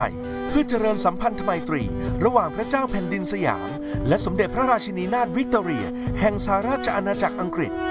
เพื่อเจริญสัมพันธไมตรีระหว่างพระเจ้าแผ่นดินสยามและสมเด็จพระราชินีนาถวิกตอเรียแห่งสหราชอาณาจักรอังกฤษ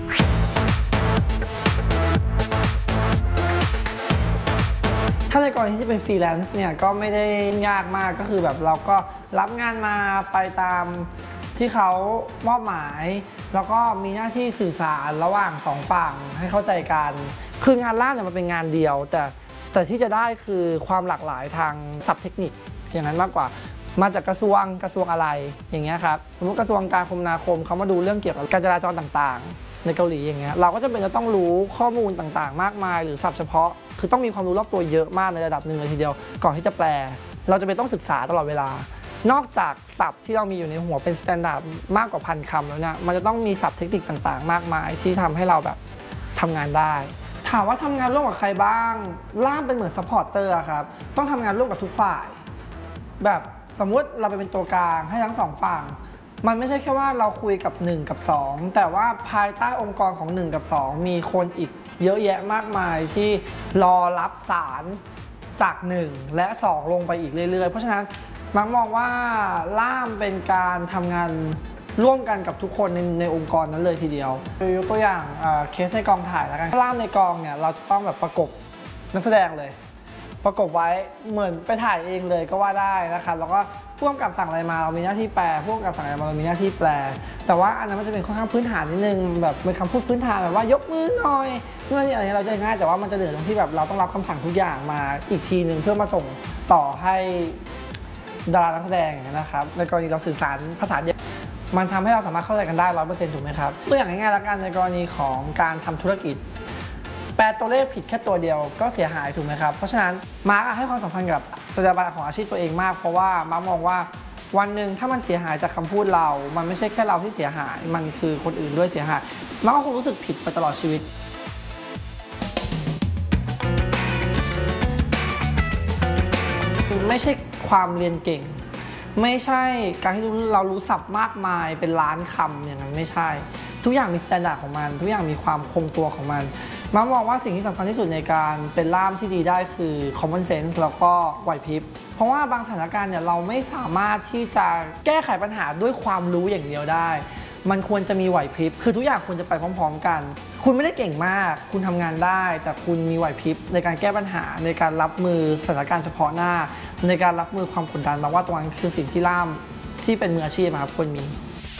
ถ้าในกรณีที่เป็นฟรีแลนซ์เนี่ยก็ไม่ได้ยากมากก็คือแบบเราก็รับงานมาไปตามที่เขามอบหมายแล้วก็มีหน้าที่สื่อสารระหว่างสองฝั่งให้เข้าใจกันคืองานล่ามเนี่ยมันเป็นงานเดียวแต่ที่จะได้คือความหลากหลายทางศัพท์เทคนิคอย่างนั้นมากกว่ามาจากกระทรวงอะไรอย่างเงี้ยครับสมมติกระทรวงการคมนาคมเขามาดูเรื่องเกี่ยวกับการจราจรต่างๆในเกาหลีอย่างเงี้ยเราก็จะเป็นจะต้องรู้ข้อมูลต่างๆมากมายหรือศัพท์เฉพาะคือต้องมีความรู้รอบตัวเยอะมากในระดับหนึ่งเลยทีเดียวก่อนที่จะแปลเราจะเป็นต้องศึกษาตลอดเวลานอกจากศัพท์ที่เรามีอยู่ในหัวเป็นสแตนดาร์ดมากกว่า1,000 คำแล้วเนี่ยมันจะต้องมีศัพท์เทคนิคต่างๆมากมายที่ทำให้เราแบบทำงานได้ถามว่าทำงานร่วมกับใครบ้างล่ามเป็นเหมือนซัพพอร์ตเตอร์ครับต้องทำงานร่วมกับทุกฝ่ายแบบสมมุติเราไปเป็นตัวกลางให้ทั้งสองฝั่งมันไม่ใช่แค่ว่าเราคุยกับ1กับ2แต่ว่าภายใต้องค์กรของ1กับ2มีคนอีกเยอะแยะมากมายที่รอรับสารจาก1และ2ลงไปอีกเรื่อยๆเพราะฉะนั้นมักมองว่าล่ามเป็นการทำงานร่วมกันกับทุกคนในองค์กรนั้นเลยทีเดียวยกตัวอย่างเคสในกองถ่ายแล้วกันล่ามในกองเนี่ยเราจะต้องแบบประกบนักแสดงเลยประกบไว้เหมือนไปถ่ายเองเลยก็ว่าได้นะครับแล้วก็ผู้กำกับสั่งอะไรมาเรามีหน้าที่แปลผู้กำกับสั่งอะไรมาเรามีหน้าที่แปลแต่ว่าอันนั้นมันจะเป็นค่อนข้างพื้นฐานนิดนึงแบบเป็นคำพูดพื้นฐานแบบว่ายกมือหน่อยเมื่ออะไรเราจะง่ายแต่ว่ามันจะเหลือตรงที่แบบเราต้องรับคำสั่งทุกอย่างมาอีกทีหนึ่งเพื่อมาส่งต่อให้ดารานักแสดงนะครับในกรณีเราสื่อสารภาษาเดียวมันทำให้เราสามารถเข้าใจกันได้ 100% ถูกไหมครับตัวอย่างง่ายๆแล้วกันในกรณีของการทำธุรกิจแปลตัวเลขผิดแค่ตัวเดียวก็เสียหายถูกไหมครับเพราะฉะนั้นมาร์คให้ความสำคัญกับจรรยาบรรณของอาชีพตัวเองมากเพราะว่ามาร์คมองว่าวันหนึ่งถ้ามันเสียหายจากคำพูดเรามันไม่ใช่แค่เราที่เสียหายมันคือคนอื่นด้วยเสียหายมาร์คก็คงรู้สึกผิดไปตลอดชีวิตไม่ใช่ความเรียนเก่งไม่ใช่การที่เรารู้ศัพท์มากมายเป็นล้านคำอย่างนั้นไม่ใช่ทุกอย่างมีมาตรฐานของมันทุกอย่างมีความคงตัวของมันมักมองว่าสิ่งที่สำคัญที่สุดในการเป็นล่ามที่ดีได้คือ common sense แล้วก็ไหวพริบเพราะว่าบางสถานการณ์เนี่ยเราไม่สามารถที่จะแก้ไขปัญหาด้วยความรู้อย่างเดียวได้มันควรจะมีไหวพริบคือทุกอย่างควรจะไปพร้อมๆกันคุณไม่ได้เก่งมากคุณทำงานได้แต่คุณมีไหวพริบในการแก้ปัญหาในการรับมือสถานการณ์เฉพาะหน้าในการรับมือความกดดันบางว่าตรงนั้นคือสิ่งที่ล่ามที่เป็นมืออาชีพครับควรมี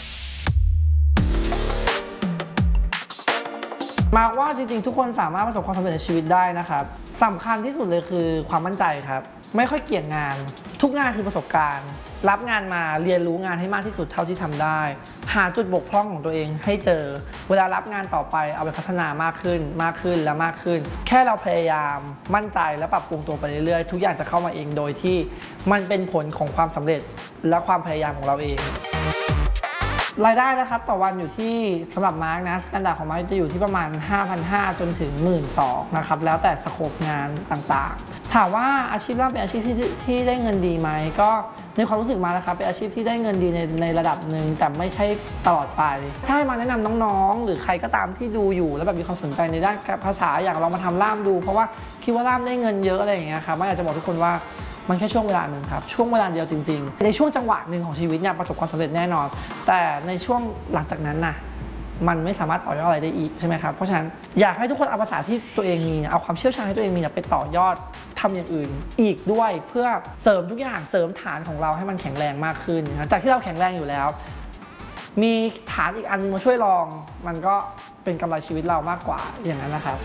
มาว่าจริงๆทุกคนสามารถประสบความสำเร็จในชีวิตได้นะครับสำคัญที่สุดเลยคือความมั่นใจครับไม่ค่อยเกลียดงานทุกงานคือประสบการณ์รับงานมาเรียนรู้งานให้มากที่สุดเท่าที่ทำได้หาจุดบกพร่องของตัวเองให้เจอเวลารับงานต่อไปเอาไปพัฒนามากขึ้นและมากขึ้นแค่เราพยายามมั่นใจและปรับปรุงตัวไปเรื่อยๆทุกอย่างจะเข้ามาเองโดยที่มันเป็นผลของความสำเร็จและความพยายามของเราเองรายได้นะครับต่อวันอยู่ที่สำหรับมาร์กนะสแตนดาร์ดของมาร์กจะอยู่ที่ประมาณ 5,500 จนถึง 12,000 นะครับแล้วแต่สโคปงานต่างๆถามว่าอาชีพล่ามเป็นอาชีพที่ได้เงินดีไหมก็ในความรู้สึกมานะครับเป็นอาชีพที่ได้เงินดีในระดับหนึ่งแต่ไม่ใช่ตลอดไปถ้าให้มาแนะนำน้องๆหรือใครก็ตามที่ดูอยู่แล้วแบบมีความสนใจในด้านภาษาอยากลองมาทำล่ามดูเพราะว่าคิดว่าล่ามได้เงินเยอะอะไรอย่างเงี้ยครับมาอยากจะบอกทุกคนว่ามันแค่ช่วงเวลาหนึ่งครับช่วงเวลาเดียวจริงๆในช่วงจังหวะหนึ่งของชีวิตเนี่ยประสบความสำเร็จแน่นอนแต่ในช่วงหลังจากนั้นนะมันไม่สามารถต่อยอดอะไรได้อีกใช่ไหมครับเพราะฉะนั้นอยากให้ทุกคนเอาภาษาที่ตัวเองมีเอาความเชี่ยวชาญที่ตัวเองมีไปต่อยอดทำอย่างอื่นอีกด้วยเพื่อเสริมทุกอย่างเสริมฐานของเราให้มันแข็งแรงมากขึ้นจากที่เราแข็งแรงอยู่แล้วมีฐานอีกอันมาช่วยรองมันก็เป็นกำไรชีวิตเรามากกว่าอย่างนั้นนะครับ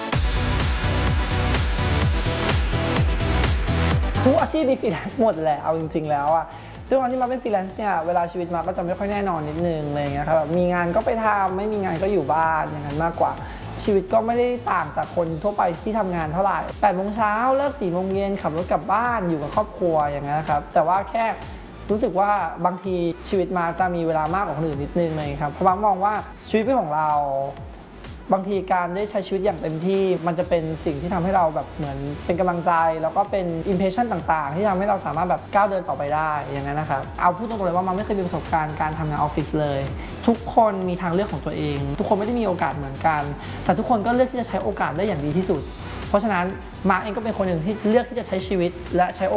ทุกอาชีพมีฟรีแลนซ์หมดแหละเอาจริงๆแล้วอะด้วยความที่มาเป็นฟรีแลนซ์เนี่ยเวลาชีวิตมาก็จะไม่ค่อยแน่นอนนิดนึงอะไรเงี้ยครับแบบมีงานก็ไปทำไม่มีงานก็อยู่บ้านอย่างนั้นมากกว่าชีวิตก็ไม่ได้ต่างจากคนทั่วไปที่ทำงานเท่าไหร่8 โมงเช้าเลิก4 โมงเย็นขับรถกลับบ้านอยู่กับครอบครัวอย่างนั้นนะครับแต่ว่าแค่รู้สึกว่าบางทีชีวิตมาจะมีเวลามากกว่าคนอื่นนิดนึงเลยครับเพราะบางมองว่าชีวิตเป็นของเราบางทีการได้ใช้ชีวิตอย่างเต็มที่มันจะเป็นสิ่งที่ทำให้เราแบบเหมือนเป็นกำลังใจแล้วก็เป็นอิมเพรสชั่นต่างๆที่ทำให้เราสามารถแบบก้าวเดินต่อไปได้อย่างนั้นนะครับเอาพูดตรงๆเลยว่ามันไม่เคยมีประสบการณ์การทำงานออฟฟิศเลยทุกคนมีทางเลือกของตัวเองทุกคนไม่ได้มีโอกาสเหมือนกันแต่ทุกคนก็เลือกที่จะใช้โอกาสได้อย่างดีที่สุดเพราะฉะนั้นมาร์คเองก็เป็นคนหนึ่งที่เลือกที่จะใช้ชีวิตและใช้